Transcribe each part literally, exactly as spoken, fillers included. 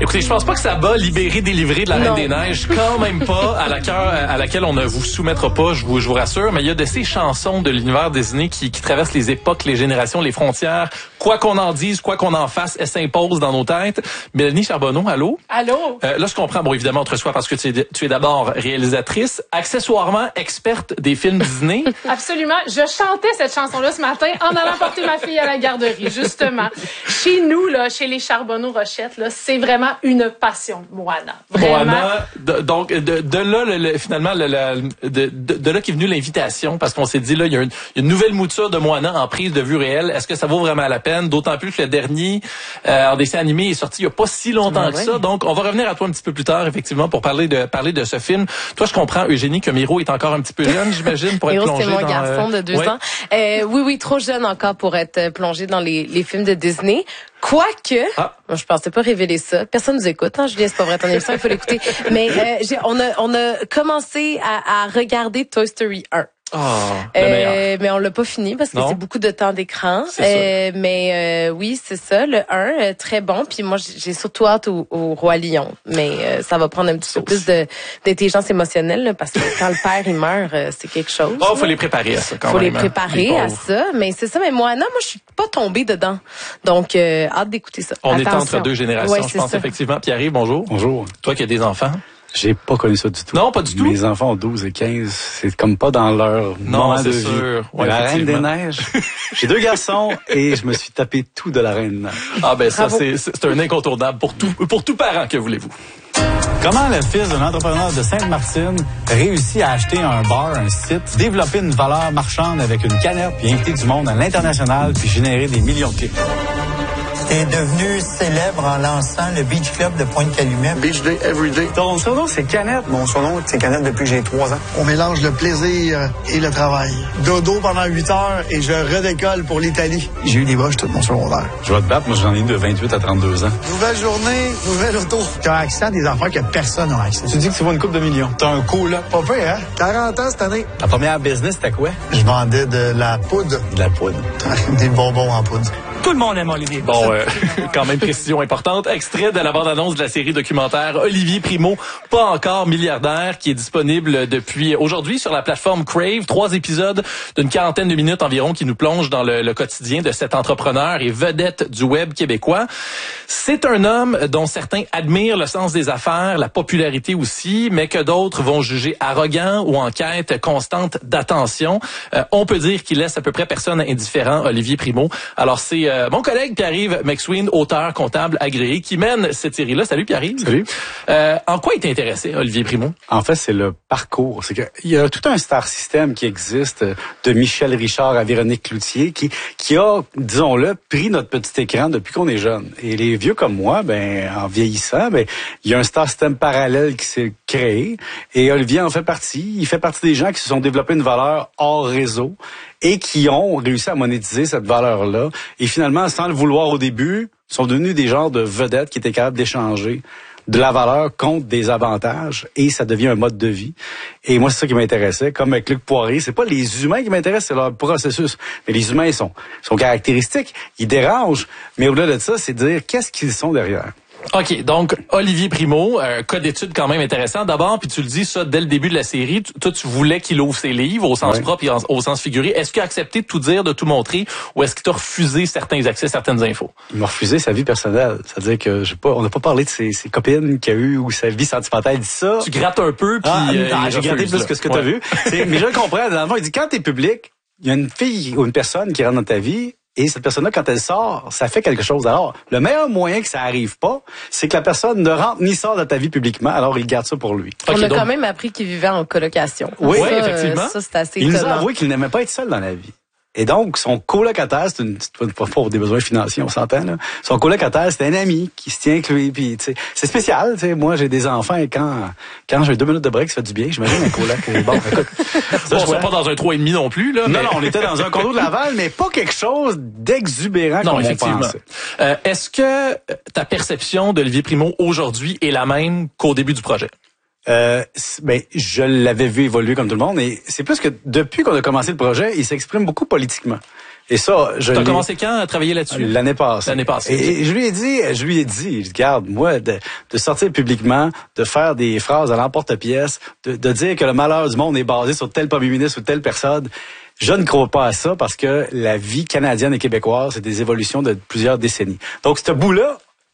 Écoutez, je pense pas que ça va libérer, délivrer de la Reine des Neiges. Quand même pas, à la cœur, à laquelle on ne vous soumettra pas, je vous, je vous rassure. Mais il y a de ces chansons de l'univers Disney qui, qui traversent les époques, les générations, les frontières. Quoi qu'on en dise, quoi qu'on en fasse, elles s'imposent dans nos têtes. Mélanie Charbonneau, allô? Allô? Euh, là, je comprends, bon, évidemment, entre soi, parce que tu es, tu es d'abord réalisatrice, accessoirement experte des films Disney. Absolument. Je chantais cette chanson-là ce matin en allant porter ma fille à la garderie, justement. Chez nous, là, chez les Charbonneau-Rochette, là, c'est vraiment une passion, Moana. Vraiment. Moana, de, donc, de, de là, le, le, finalement, le, le, de, de, de là qu'est venue l'invitation, parce qu'on s'est dit, là, il y a une, une nouvelle mouture de Moana en prise de vue réelle. Est-ce que ça vaut vraiment la peine? D'autant plus que le dernier, euh, en dessin animé est sorti il y a pas si longtemps ah, que ouais. ça. Donc, on va revenir à toi un petit peu plus tard, effectivement, pour parler de, parler de ce film. Toi, je comprends, Eugénie, que Miro est encore un petit peu jeune, j'imagine, pour être plongé c'est mon dans... garçon de deux ouais. ans. Euh, oui, oui, trop jeune encore pour être plongé dans les, les films de Disney. Quoique, ah. bon, je pensais pas révéler ça. Personne nous écoute, hein, Julien, c'est pas vrai, ton émission, il faut l'écouter. Mais euh, j'ai, on a, on a commencé à, à regarder Toy Story un. Oh, euh, mais on l'a pas fini parce que non. c'est beaucoup de temps d'écran. Euh, mais euh, oui, c'est ça, le un, euh, très bon. Puis moi, j'ai surtout hâte au, au Roi Lion. Mais euh, ça va prendre un petit peu plus de, d'intelligence émotionnelle là, parce que quand le père il meurt, euh, c'est quelque chose. Oh, faut les préparer à ça quand faut même. Faut les préparer les à ça. Mais c'est ça. Mais moi, non, moi, je suis pas tombée dedans. Donc, euh, hâte d'écouter ça. On Attention. est entre deux générations, ouais, je pense ça. Effectivement. Pierre-Yves, bonjour. Bonjour. Toi qui as des enfants. J'ai pas connu ça du tout. Non, pas du tout. Mes enfants ont douze et quinze. C'est comme pas dans leur non, moment de sûr. vie. Ouais, la Reine des Neiges. J'ai deux garçons et je me suis tapé tout de la Reine des Neiges. Ah ben ça, c'est, c'est un incontournable pour tout, pour tout parent, que voulez-vous. Comment le fils d'un entrepreneur de Sainte-Martine réussit à acheter un bar, un site, développer une valeur marchande avec une canette, puis inviter du monde à l'international, puis générer des millions de clics? Est devenu célèbre en lançant le Beach Club de Pointe-Calumet. Beach Day, Everyday. Ton surnom, c'est Canette. Mon surnom, c'est Canette depuis que j'ai trois ans. On mélange le plaisir et le travail. Dodo pendant huit heures et je redécolle pour l'Italie. J'ai eu des broches tout mon secondaire. Je vais te battre, moi j'en ai eu de vingt-huit à trente-deux ans. Nouvelle journée, nouvelle auto. Tu as accès à des enfants que personne n'a accès. Tu dis que tu vaux une couple de millions. T'as un coloc. Pas peu, hein? quarante ans cette année. Ta première business, c'était quoi? Je vendais de la poudre. De la poudre. Des bonbons en poudre. Tout le monde aime Olivier. Bon, euh, quand même précision importante. Extrait de la bande-annonce de la série documentaire Olivier Primo, pas encore milliardaire, qui est disponible depuis aujourd'hui sur la plateforme Crave. Trois épisodes d'une quarantaine de minutes environ qui nous plongent dans le, le quotidien de cet entrepreneur et vedette du web québécois. C'est un homme dont certains admirent le sens des affaires, la popularité aussi, mais que d'autres vont juger arrogant ou en quête constante d'attention. Euh, on peut dire qu'il laisse à peu près personne indifférent, Olivier Primo. Alors c'est Euh, mon collègue Pierre-Yves McSween, auteur comptable agréé, qui mène cette série-là. Salut Pierre-Yves. Salut. Euh, en quoi il t'est intéressé, Olivier Primo? En fait, c'est le parcours. C'est que il y a tout un star system qui existe, de Michel Richard à Véronique Cloutier, qui qui a, disons-le, pris notre petit écran depuis qu'on est jeune. Et les vieux comme moi, ben en vieillissant, ben il y a un star system parallèle qui s'est créé. Et Olivier en fait partie. Il fait partie des gens qui se sont développés une valeur hors réseau et qui ont réussi à monétiser cette valeur-là. Et finalement, sans le vouloir au début, sont devenus des genres de vedettes qui étaient capables d'échanger de la valeur contre des avantages, et ça devient un mode de vie. Et moi, c'est ça qui m'intéressait. Comme avec Luc Poirier, c'est pas les humains qui m'intéressent, c'est leur processus. Mais les humains sont, sont caractéristiques, ils dérangent. Mais au-delà de ça, c'est de dire qu'est-ce qu'ils sont derrière. OK, donc Olivier Primo, un cas d'étude quand même intéressant. D'abord, puis tu le dis ça dès le début de la série, toi tu voulais qu'il ouvre ses livres au sens ouais. propre et en, au sens figuré. Est-ce qu'il a accepté de tout dire, de tout montrer, ou est-ce qu'il t'a refusé certains accès, certaines infos? Il m'a refusé sa vie personnelle. C'est-à-dire que j'ai pas, on n'a pas parlé de ses, ses copines qu'il a eues ou sa vie sentimentale. Il dit ça. Tu grattes un peu, puis ah, euh, ah, j'ai gratté plus là. que ce que ouais. tu as vu. C'est, mais je le comprends. Dans le fond, il dit quand t'es public, il y a une fille ou une personne qui rentre dans ta vie. Et cette personne-là, quand elle sort, ça fait quelque chose. Alors, le meilleur moyen que ça arrive pas, c'est que la personne ne rentre ni sort de ta vie publiquement. Alors, il garde ça pour lui. On okay, a donc... quand même appris qu'il vivait en colocation. Oui, ça, effectivement. Euh, ça, c'est assez il étonnant. nous a avoué qu'il n'aimait pas être seul dans la vie. Et donc, son colocataire, c'est une, pas pour des besoins financiers, on s'entend, là. Son colocataire, c'était un ami qui se tient avec lui, puis, tu sais, c'est spécial, tu sais. Moi, j'ai des enfants et quand, quand j'ai deux minutes de break, ça fait du bien. J'imagine un coloc. Bon, écoute. Ça, je suis pas dans un trois et demi non plus, là. Non, mais... non, on était dans un condo de Laval, mais pas quelque chose d'exubérant non, comme effectivement. on pensait. Euh, est-ce que ta perception d'Olivier Primo aujourd'hui est la même qu'au début du projet? Euh, ben, je l'avais vu évoluer comme tout le monde, et c'est plus que depuis qu'on a commencé le projet, il s'exprime beaucoup politiquement. Et ça, je T'as commencé quand à travailler là-dessus? L'année passée. L'année passée. Et, et je lui ai dit, je lui ai dit, regarde, moi, de, de sortir publiquement, de faire des phrases à l'emporte-pièce, de, de dire que le malheur du monde est basé sur tel premier ministre ou telle personne, je ne crois pas à ça parce que la vie canadienne et québécoise, c'est des évolutions de plusieurs décennies. Donc, ce bout-là,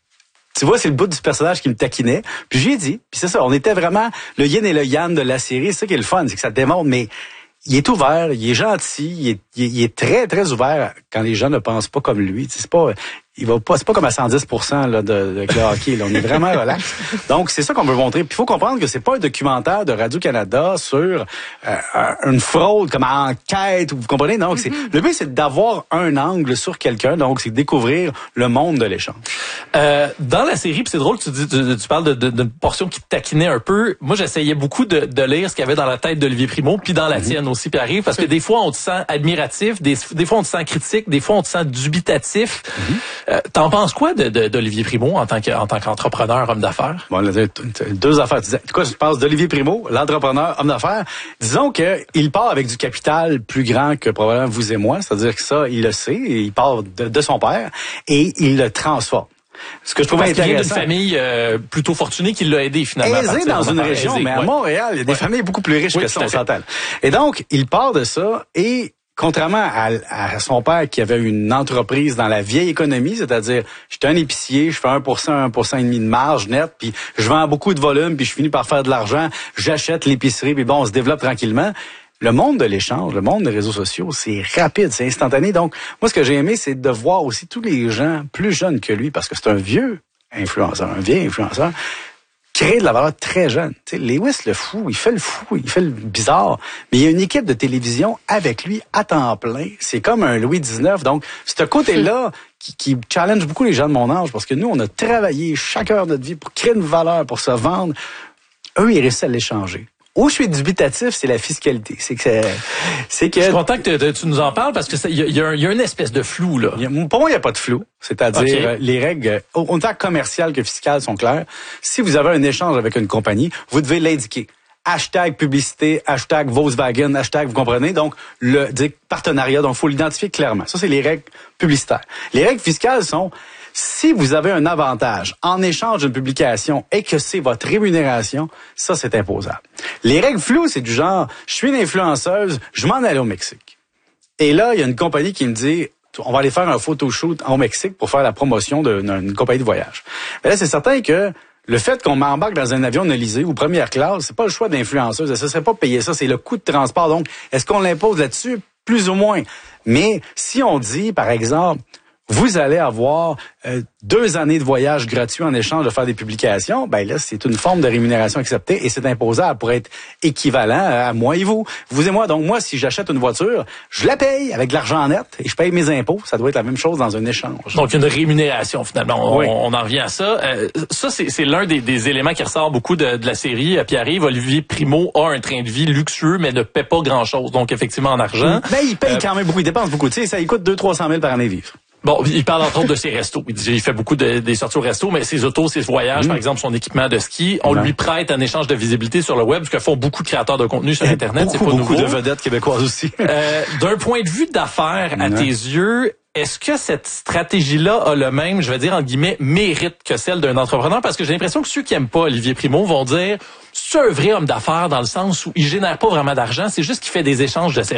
tu vois, c'est le bout du personnage qui me taquinait. Puis j'ai dit, puis c'est ça, on était vraiment le yin et le yang de la série. C'est ça qui est le fun, c'est que ça démontre, mais il est ouvert, il est gentil, il est, il est, il est très, très ouvert quand les gens ne pensent pas comme lui. C'est pas, il va pas, c'est pas comme à cent dix pour cent là, de, de, de le hockey. Là. On est vraiment relax. Donc, c'est ça qu'on veut montrer. Puis il faut comprendre que c'est pas un documentaire de Radio-Canada sur euh, une fraude comme enquête, vous comprenez? Donc, c'est, mm-hmm. le but, c'est d'avoir un angle sur quelqu'un. Donc, c'est de découvrir le monde de l'échange. Euh, dans la série, puis c'est drôle, tu, dis, tu, tu parles de, de, d'une portion qui te taquinait un peu. Moi, j'essayais beaucoup de, de lire ce qu'il y avait dans la tête d'Olivier Primo, puis dans la mm-hmm. tienne aussi, Pierre-Yves, parce que des fois, on te sent admiratif, des, des fois, on te sent critique, des fois, on te sent dubitatif. Mm-hmm. Euh, t'en penses quoi de, de, d'Olivier Primo en tant, que, en tant qu'entrepreneur, homme d'affaires? Bon, là, deux affaires. Tu quoi, je pense d'Olivier Primo, l'entrepreneur, homme d'affaires. Disons qu'il part avec du capital plus grand que probablement vous et moi. C'est-à-dire que ça, il le sait. Il part de, de son père et il le transforme. Ce que je trouvais intéressant. Parce qu'il vient d'une famille euh, plutôt fortunée qui l'a aidé finalement. Aisé dans une région, aisé, mais à ouais. Montréal, il y a des ouais. familles beaucoup plus riches oui, que ça, on s'entend. Et donc, il part de ça et contrairement à, à son père qui avait une entreprise dans la vieille économie, c'est-à-dire j'étais un épicier, je fais un pour cent, un pour cent et demi de marge nette, puis je vends beaucoup de volume, puis je finis par faire de l'argent, j'achète l'épicerie, puis bon, on se développe tranquillement. Le monde de l'échange, le monde des réseaux sociaux, c'est rapide, c'est instantané. Donc, moi, ce que j'ai aimé, c'est de voir aussi tous les gens plus jeunes que lui, parce que c'est un vieux influenceur, un vieil influenceur, créer de la valeur très jeune. Tu sais, Lewis le fou, il fait le fou, il fait le bizarre, mais il y a une équipe de télévision avec lui à temps plein. C'est comme un Louis dix-neuf. Donc, ce côté-là qui, qui challenge beaucoup les gens de mon âge, parce que nous, on a travaillé chaque heure de notre vie pour créer une valeur, pour se vendre. Eux, ils réussissent à l'échanger. Où je suis dubitatif, c'est la fiscalité. C'est que c'est, c'est que. Je suis content que tu nous en parles parce que il y, y, y a une espèce de flou là. Y a, pour moi, il n'y a pas de flou. C'est-à-dire okay. les règles, autant commerciales que fiscales, sont claires. Si vous avez un échange avec une compagnie, vous devez l'indiquer. Hashtag publicité, hashtag Volkswagen, hashtag, vous comprenez? Donc, le partenariat, donc il faut l'identifier clairement. Ça, c'est les règles publicitaires. Les règles fiscales sont, si vous avez un avantage en échange d'une publication et que c'est votre rémunération, ça, c'est imposable. Les règles floues, c'est du genre, je suis une influenceuse, je m'en allais au Mexique. Et là, il y a une compagnie qui me dit, on va aller faire un photoshoot au Mexique pour faire la promotion d'une compagnie de voyage. Mais là, c'est certain que le fait qu'on m'embarque dans un avion nolisé ou première classe, c'est pas le choix d'influenceuse. Ça serait pas payer ça, c'est le coût de transport. Donc, est-ce qu'on l'impose là-dessus? Plus ou moins. Mais si on dit, par exemple, vous allez avoir euh, deux années de voyage gratuit en échange de faire des publications, ben là, c'est une forme de rémunération acceptée et c'est imposable pour être équivalent à moi et vous. Vous et moi. Donc, moi, si j'achète une voiture, je la paye avec de l'argent net et je paye mes impôts. Ça doit être la même chose dans un échange. Donc, une rémunération, finalement. On, oui. on en revient à ça. Euh, ça, c'est, c'est l'un des, des éléments qui ressort beaucoup de, de la série. Pierre-Yves, Olivier Primo a un train de vie luxueux, mais ne paie pas grand-chose. Donc, effectivement, en argent. Ben, il paye euh, quand même beaucoup. Il dépense beaucoup. Tu sais, ça lui coûte deux cents à trois cent mille par année vivre. Bon, il parle entre autres de ses restos. Il dit, il fait beaucoup de, des sorties au resto, mais ses autos, ses voyages, mmh. par exemple, son équipement de ski, on mmh. lui prête un échange de visibilité sur le web, ce que font beaucoup de créateurs de contenu sur Internet. Beaucoup, c'est pas beaucoup nouveau. de vedettes québécoises aussi. euh, d'un point de vue d'affaires, à mmh. tes yeux, est-ce que cette stratégie-là a le même, je vais dire, entre guillemets, mérite que celle d'un entrepreneur? Parce que j'ai l'impression que ceux qui aiment pas Olivier Primo vont dire, c'est un vrai homme d'affaires dans le sens où il génère pas vraiment d'argent, c'est juste qu'il fait des échanges de services.